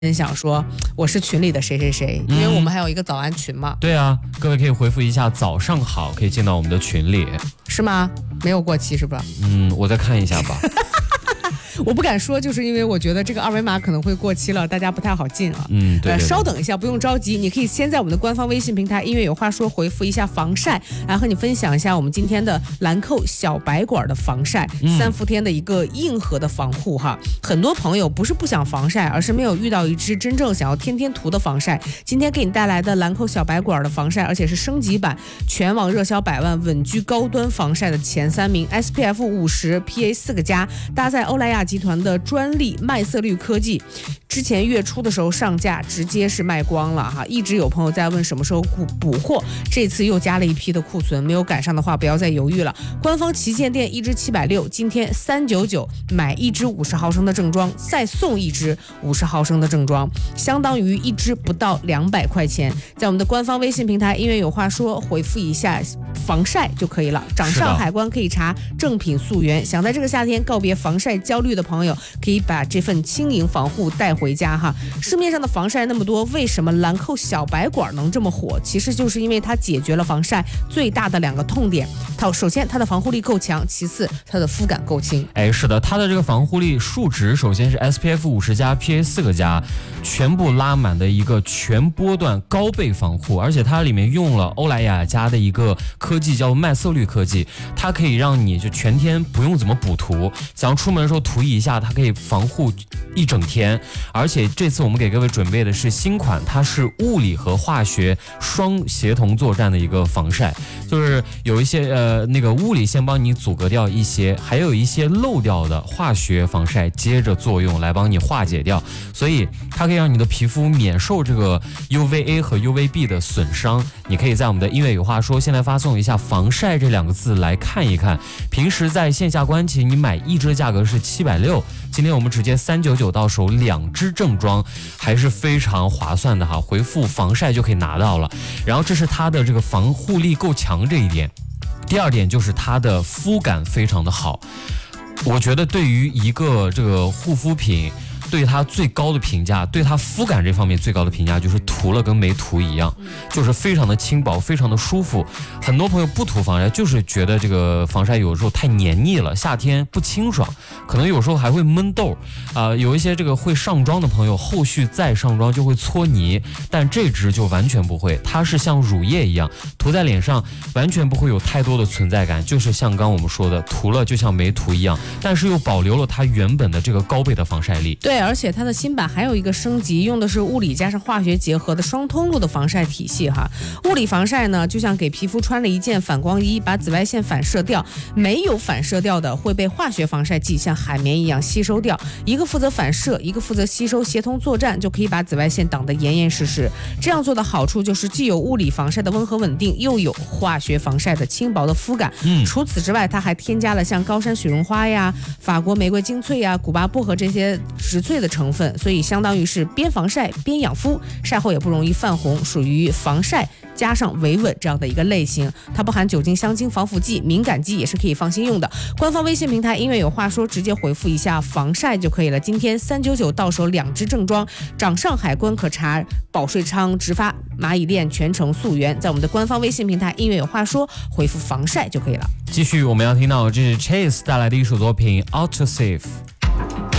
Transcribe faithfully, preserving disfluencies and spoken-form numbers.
分享说我是群里的谁谁谁，因为我们还有一个早安群嘛。 对啊，各位可以回复一下早上好，可以进到我们的群里。 是吗？没有过期是吧？ 嗯，我再看一下吧。 我不敢说，就是因为我觉得这个二维码可能会过期了，大家不太好进啊。 嗯，对, 对, 对、 呃。稍等一下，不用着急，你可以先在我们的官方微信平台音乐有话说回复一下防晒，来和你分享一下我们今天的兰蔻小白管的防晒，嗯、三伏天的一个硬核的防护哈。很多朋友不是不想防晒，而是没有遇到一支真正想要天天涂的防晒。今天给你带来的兰蔻小白管的防晒，而且是升级版，全网热销百万，稳居高端防晒的前三名 ，S P F 五十 P A 四个加，搭载欧莱雅集团的专利麦色绿科技，之前月初的时候上架，直接是卖光了哈。一直有朋友在问什么时候补货，这次又加了一批的库存，没有赶上的话不要再犹豫了。官方旗舰店一支七百六，今天三九九买一支五十毫升的正装，再送一支五十毫升的正装，相当于一支不到两百块钱。在我们的官方微信平台音乐有话说回复一下防晒就可以了，掌上海关可以查正品溯源。想在这个夏天告别防晒焦虑的朋友，可以把这份轻盈防护带回家哈。市面上的防晒那么多，为什么兰蔻小白管能这么火？其实就是因为它解决了防晒最大的两个痛点。它首先它的防护力够强，其次它的肤感够轻。 哎，是的，它的这个防护力数值首先是 S P F 五十加 P A 四个加，全部拉满的一个全波段高倍防护，而且它里面用了欧莱雅家的一个科技叫麦色绿科技，它可以让你就全天不用怎么补涂，想要出门的时候涂一下，它可以防护一整天。而且这次我们给各位准备的是新款，它是物理和化学双协同作战的一个防晒，就是有一些呃那个物理先帮你阻隔掉一些，还有一些漏掉的化学防晒接着作用来帮你化解掉，所以它可以让你的皮肤免受这个 U V A 和 U V B 的损伤。你可以在我们的音乐有话说现在发送一下防晒这两个字来看一看，平时在线下关期你买一支的价格是七百六，今天我们直接三九九到手两支正装，还是非常划算的哈，回复防晒就可以拿到了。然后这是它的这个防护力够强这一点，第二点就是它的肤感非常的好。我觉得对于一个这个护肤品，对它最高的评价，对它肤感这方面最高的评价就是涂了跟没涂一样，就是非常的轻薄，非常的舒服。很多朋友不涂防晒，就是觉得这个防晒有时候太黏腻了，夏天不清爽，可能有时候还会闷痘啊、呃。有一些这个会上妆的朋友，后续再上妆就会搓泥，但这支就完全不会，它是像乳液一样涂在脸上，完全不会有太多的存在感，就是像刚我们说的，涂了就像没涂一样，但是又保留了它原本的这个高倍的防晒力。 对。而且它的新版还有一个升级，用的是物理加上化学结合的双通路的防晒体系哈。物理防晒呢，就像给皮肤穿了一件反光衣，把紫外线反射掉，没有反射掉的会被化学防晒剂像海绵一样吸收掉。一个负责反射，一个负责吸收，协同作战，就可以把紫外线挡得严严实实。这样做的好处就是既有物理防晒的温和稳定，又有化学防晒的轻薄的肤感。嗯，除此之外，它还添加了像高山雪绒花呀、法国玫瑰精粹呀、古巴薄荷这些植萃的成分，所以相当于是边防晒边养肤，晒后也不容易泛红，属于防晒加上维稳这样的一个类型。它不含酒精、香精、防腐剂，敏感肌也是可以放心用的。官方微信平台音乐有话说，直接回复一下防晒就可以了。今天三九九到手两支正装，掌上海关可查保税仓直发，蚂蚁链全程溯源。在我们的官方微信平台音乐有话说，回复防晒就可以了。 继续我们要听到这是 Chase 带来的一首作品 Autosave。